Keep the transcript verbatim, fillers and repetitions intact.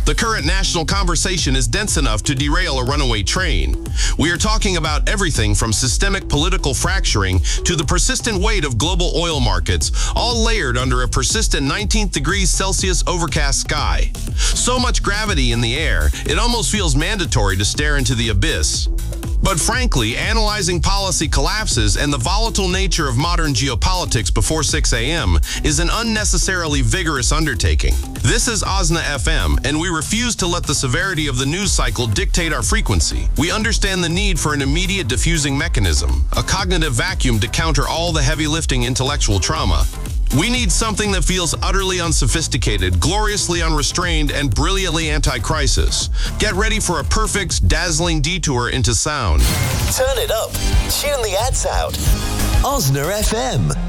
The current national conversation is dense enough to derail a runaway train. We are talking about everything from systemic political fracturing to the persistent weight of global oil markets, all layered under a persistent nineteen degrees Celsius overcast sky. So much gravity in the air, it almost feels mandatory to stare into the abyss. But frankly, analyzing policy collapses and the volatile nature of modern geopolitics before six a m is an unnecessarily vigorous undertaking. This is Osna F M, and we refuse to let the severity of the news cycle dictate our frequency. We understand the need for an immediate diffusing mechanism, a cognitive vacuum to counter all the heavy-lifting intellectual trauma. We need something that feels utterly unsophisticated, gloriously unrestrained, and brilliantly anti-crisis. Get ready for a perfect, dazzling detour into sound. Turn it up. Tune the ads out. Osna F M.